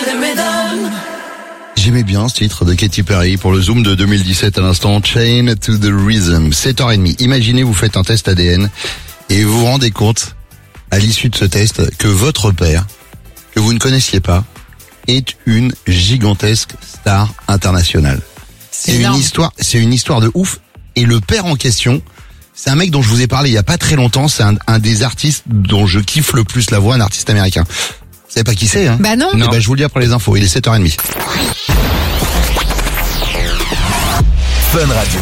J'aimais bien ce titre de Katy Perry pour le Zoom de 2017 à l'instant, Chain to the Rhythm. 7h30. Imaginez, vous faites un test ADN et vous vous rendez compte, à l'issue de ce test, que votre père, que vous ne connaissiez pas, est une gigantesque star internationale. C'est une histoire de ouf. Et le père en question, c'est un mec dont je vous ai parlé il y a pas très longtemps. C'est un des artistes dont je kiffe le plus la voix, un artiste américain. Vous savez pas qui c'est, hein? Bah non. Eh ben, je vous le dis après les infos. Il est 7h30. Fun Radio.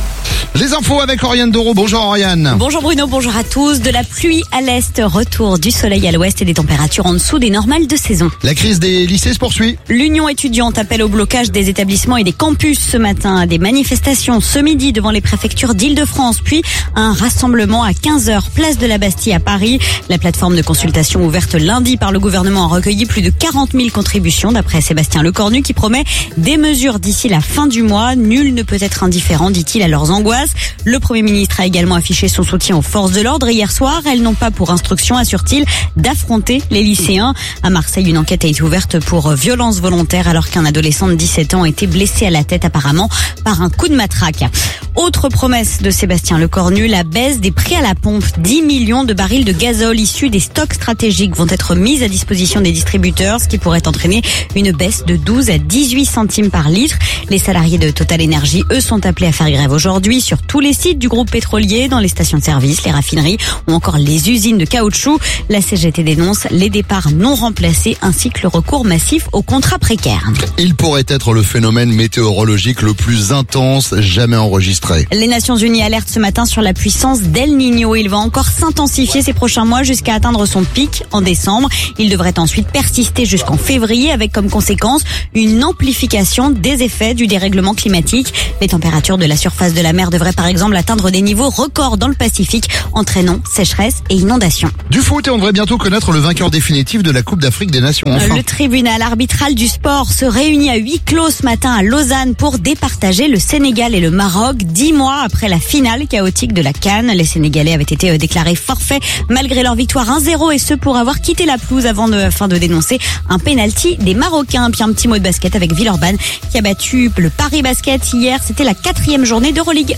Les infos avec Oriane Doro. Bonjour Oriane. Bonjour Bruno, bonjour à tous. De la pluie à l'est, retour du soleil à l'ouest et des températures en dessous des normales de saison. La crise des lycées se poursuit. L'Union étudiante appelle au blocage des établissements et des campus ce matin. Des manifestations ce midi devant les préfectures d'Île-de-France, puis un rassemblement à 15h, place de la Bastille à Paris. La plateforme de consultation ouverte lundi par le gouvernement a recueilli plus de 40 000 contributions d'après Sébastien Lecornu qui promet des mesures d'ici la fin du mois. Nul ne peut être indifférent, dit-il, à leurs angoisses. Le Premier ministre a également affiché son soutien aux forces de l'ordre hier soir. Elles n'ont pas pour instruction, assure-t-il, d'affronter les lycéens. À Marseille, une enquête a été ouverte pour violence volontaire alors qu'un adolescent de 17 ans a été blessé à la tête apparemment par un coup de matraque. Autre promesse de Sébastien Lecornu, la baisse des prix à la pompe. 10 millions de barils de gazole issus des stocks stratégiques vont être mis à disposition des distributeurs, ce qui pourrait entraîner une baisse de 12 à 18 centimes par litre. Les salariés de Total Energy, eux, sont appelés à faire grève aujourd'hui sur tous les sites du groupe pétrolier, dans les stations de service, les raffineries ou encore les usines de caoutchouc. La CGT dénonce les départs non remplacés ainsi que le recours massif aux contrats précaires. Il pourrait être le phénomène météorologique le plus intense jamais enregistré. Les Nations Unies alertent ce matin sur la puissance d'El Niño. Il va encore s'intensifier ces prochains mois jusqu'à atteindre son pic en décembre. Il devrait ensuite persister jusqu'en février avec comme conséquence une amplification des effets du dérèglement climatique. Les températures de la surface de la mer devraient par exemple atteindre des niveaux records dans le Pacifique, entraînant sécheresse et inondations. Du foot, et on devrait bientôt connaître le vainqueur définitif de la Coupe d'Afrique des Nations. Enfin. Le tribunal arbitral du sport se réunit à huis clos ce matin à Lausanne pour départager le Sénégal et le Maroc. 10 mois après la finale chaotique de la CAN, les Sénégalais avaient été déclarés forfaits malgré leur victoire 1-0 et ce pour avoir quitté la pelouse afin de dénoncer un pénalty des Marocains. Puis un petit mot de basket avec Villeurbanne qui a battu le Paris Basket hier. C'était la 4e journée d'Euroleague.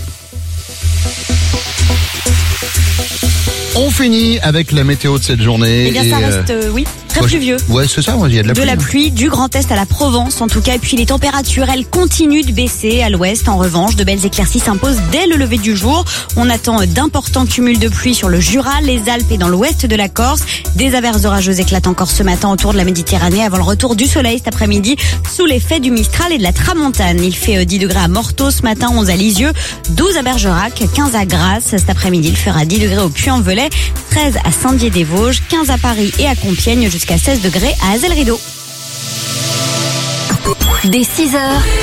On finit avec la météo de cette journée. Eh bien, ça reste, très pluvieux. Ouais, c'est ça, il y a de la pluie. De la pluie, du Grand Est à la Provence, en tout cas. Et puis, les températures, elles continuent de baisser à l'ouest. En revanche, de belles éclaircies s'imposent dès le lever du jour. On attend d'importants cumuls de pluie sur le Jura, les Alpes et dans l'ouest de la Corse. Des averses orageuses éclatent encore ce matin autour de la Méditerranée avant le retour du soleil cet après-midi sous l'effet du Mistral et de la Tramontane. Il fait 10 degrés à Morteau ce matin, 11 à Lisieux, 12 à Bergerac, 15 à Grasse. Cet après-midi, il fera 10 degrés au Puy-en-Velay, 13 à Saint-Dié-des-Vosges, 15 à Paris et à Compiègne, jusqu'à 16 degrés à Azel-Rideau. Dès 6h.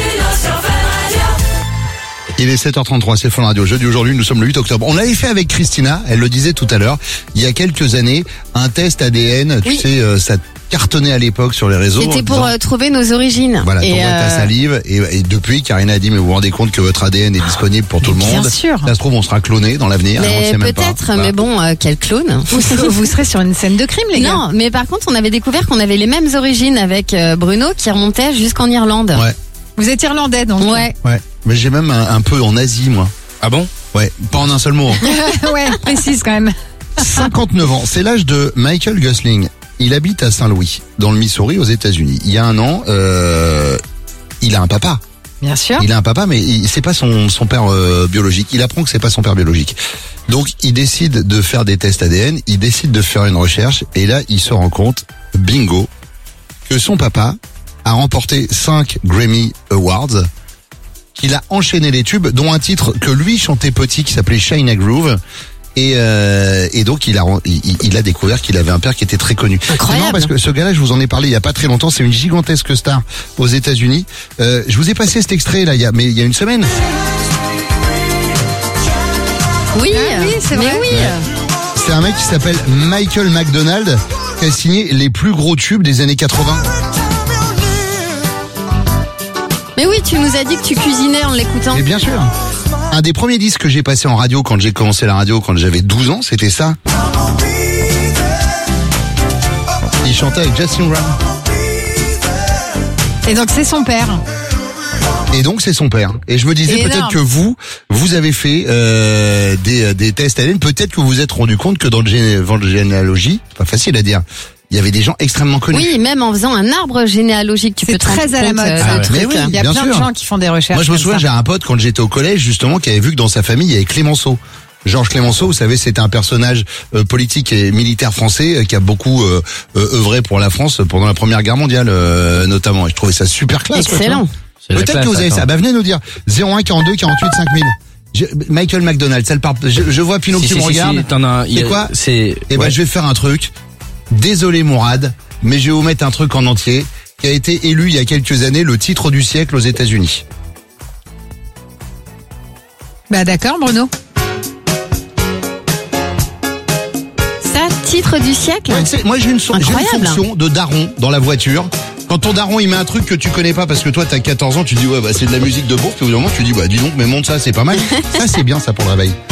Il est 7h33, c'est Fun Radio. Jeudi aujourd'hui, nous sommes le 8 octobre. On l'avait fait avec Christina, elle le disait tout à l'heure, il y a quelques années, un test ADN, Oui. tu sais, ça cartonnait à l'époque sur les réseaux. C'était pour trouver nos origines. Voilà, et t'envoies ta salive et depuis, Karina a dit, mais vous vous rendez compte que votre ADN est disponible pour tout le monde. Bien sûr. Ça se trouve, on sera cloné dans l'avenir. on Mais sait même pas. peut-être, Voilà. mais bon, quel clone. Vous serez sur une scène de crime, les gars. Non, mais par contre, on avait découvert qu'on avait les mêmes origines avec Bruno qui remontait jusqu'en Irlande. Ouais, Vous êtes irlandais, donc. Ouais. ouais. Mais j'ai même un peu en Asie, moi. Ah bon? Ouais, pas en un seul mot. hein. Ouais, précise quand même. 59 ans, c'est l'âge de Michael Gosling. Il habite à Saint-Louis, dans le Missouri, aux États-Unis. Il y a un an, il a un papa. Bien sûr. Il a un papa, mais c'est pas son père biologique. Il apprend que c'est pas son père biologique. Donc, il décide de faire des tests ADN. Il décide de faire une recherche. Et là, il se rend compte, bingo, que son papa a remporté 5 Grammy Awards. Qu'il a enchaîné les tubes, dont un titre que lui chantait petit, qui s'appelait Shine a Groove. Et donc il a découvert qu'il avait un père qui était très connu. Incroyable. C'est marrant parce que ce gars-là, je vous en ai parlé il y a pas très longtemps, c'est une gigantesque star aux États-Unis. Je vous ai passé cet extrait là il y a une semaine. Oui, oui, c'est mais vrai. oui. C'est un mec qui s'appelle Michael McDonald qui a signé les plus gros tubes des années 80. Mais oui, tu nous as dit que tu cuisinais en l'écoutant. Mais bien sûr. Un des premiers disques que j'ai passé en radio quand j'ai commencé la radio quand j'avais 12 ans, c'était ça. Il chantait avec Justin Brown. Et donc c'est son père. Et donc c'est son père. Et je me disais Énorme. peut-être que vous avez fait des tests ADN. Peut-être que vous vous êtes rendu compte que dans le généalogie, pas facile à dire, il y avait des gens extrêmement connus. Oui, même en faisant un arbre généalogique, tu C'est peux te rendre très à la compte, mode, de ça. mais trucs. oui. Il y a bien plein de sûr. gens qui font des recherches. Moi je me comme souviens, ça. j'ai un pote quand j'étais au collège justement qui avait vu que dans sa famille il y avait Clémenceau. Georges Clémenceau, vous savez, c'était un personnage politique et militaire français qui a beaucoup œuvré pour la France pendant la Première Guerre mondiale notamment. Et je trouvais ça super classe. quoi, tu vois. Excellent. C'est la Peut-être classe, que vous avez attends. ça. Bah venez nous dire 01 42 48 5000. Michael McDonald, ça le parle. Je vois Pinot que tu me regardes. t'en as, C'est quoi C'est, Et ben ouais. je vais faire un truc. Désolé Mourad, mais je vais vous mettre un truc en entier qui a été élu il y a quelques années le titre du siècle aux États-Unis. Bah d'accord, Bruno. Ça, titre du siècle. Ouais, tu sais, moi j'ai une Incroyable. fonction de daron dans la voiture. Quand ton daron il met un truc que tu connais pas parce que toi t'as 14 ans, tu dis ouais bah c'est de la musique de bourg, puis au bout d'un moment tu dis bah dis donc mais monte ça, c'est pas mal. Ça c'est bien ça pour le réveil.